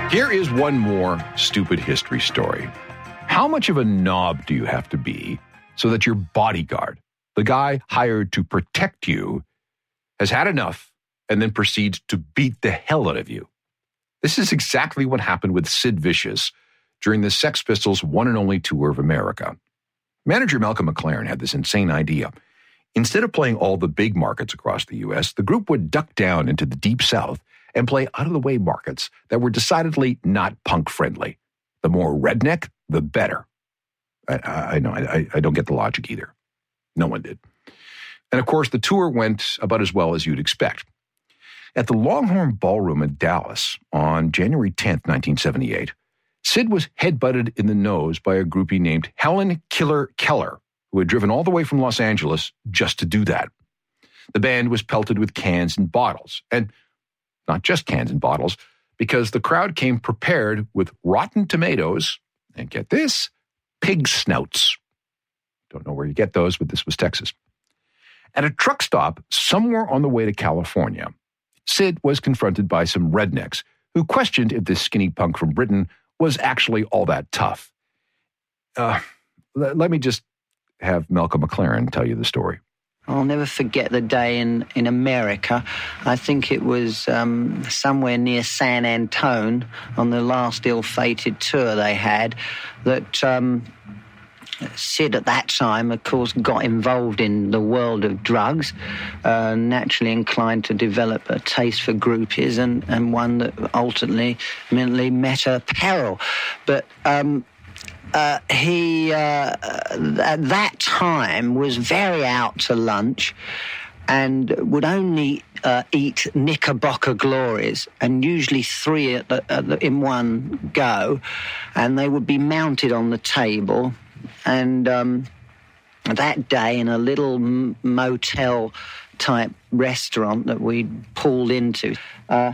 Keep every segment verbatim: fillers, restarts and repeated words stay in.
Here is one more stupid history story. How much of a knob do you have to be so that your bodyguard, the guy hired to protect you, has had enough and then proceeds to beat the hell out of you? This is exactly what happened with Sid Vicious during the Sex Pistols' one and only tour of America. Manager Malcolm McLaren had this insane idea. Instead of playing all the big markets across the U S, the group would duck down into the Deep South and play out-of-the-way markets that were decidedly not punk-friendly. The more redneck, the better. I, I know, I, I don't get the logic either. No one did. And of course, the tour went about as well as you'd expect. At the Longhorn Ballroom in Dallas on January tenth, nineteen seventy-eight, Sid was headbutted in the nose by a groupie named Helen Killer Keller, who had driven all the way from Los Angeles just to do that. The band was pelted with cans and bottles, and not just cans and bottles, because the crowd came prepared with rotten tomatoes, and get this, pig snouts. Don't know where you get those, but this was Texas. At a truck stop somewhere on the way to California, Sid was confronted by some rednecks who questioned if this skinny punk from Britain was actually all that tough. Uh, l- let me just have Malcolm McLaren tell you the story. I'll never forget the day in, in America. I think it was um, somewhere near San Antone on the last ill-fated tour they had that um, Sid at that time, of course, got involved in the world of drugs, uh, naturally inclined to develop a taste for groupies and, and one that ultimately, ultimately met her peril. But um, uh, he, uh, at that time, was very out to lunch and would only uh, eat Knickerbocker Glories, and usually three at the, at the, in one go, and they would be mounted on the table. And um, that day, in a little m- motel-type restaurant that we pulled into, uh,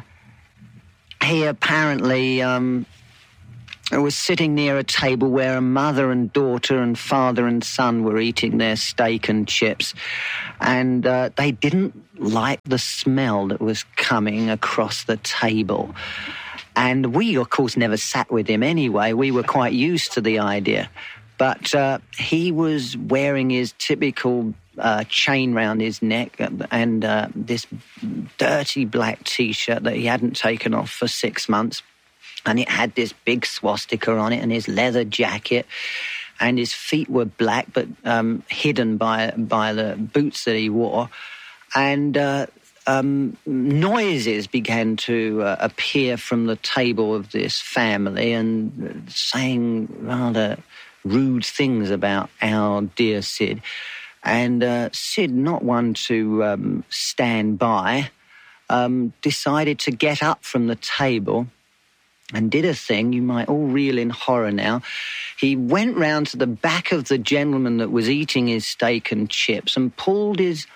he apparently um, was sitting near a table where a mother and daughter and father and son were eating their steak and chips, and uh, they didn't like the smell that was coming across the table. And we, of course, never sat with him anyway. We were quite used to the idea. But uh, he was wearing his typical uh, chain round his neck and uh, this dirty black T-shirt that he hadn't taken off for six months. And it had this big swastika on it, and his leather jacket. And his feet were black, but um, hidden by by the boots that he wore. And uh, um, noises began to uh, appear from the table of this family, and saying rather rude things about our dear Sid. And uh, Sid, not one to um, stand by, um, decided to get up from the table and did a thing you might all reel in horror now. He went round to the back of the gentleman that was eating his steak and chips and pulled his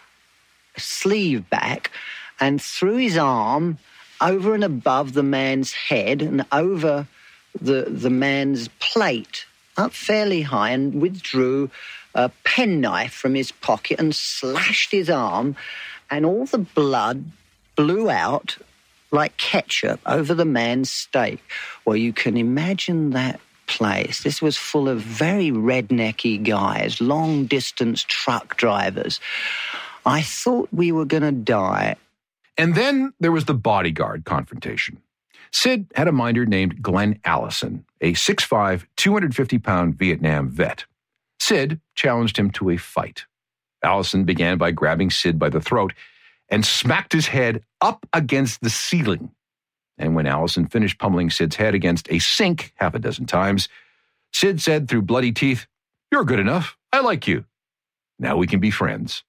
sleeve back and threw his arm over and above the man's head and over the, the man's plate, up fairly high, and withdrew a penknife from his pocket and slashed his arm, and all the blood blew out like ketchup over the man's steak. Well, you can imagine that place. This was full of very rednecky guys, long-distance truck drivers. I thought we were going to die. And then there was the bodyguard confrontation. Sid had a minder named Glenn Allison, a six foot five, two hundred fifty pound Vietnam vet. Sid challenged him to a fight. Allison began by grabbing Sid by the throat and smacked his head up against the ceiling. And when Allison finished pummeling Sid's head against a sink half a dozen times, Sid said through bloody teeth, "You're good enough. I like you. Now we can be friends."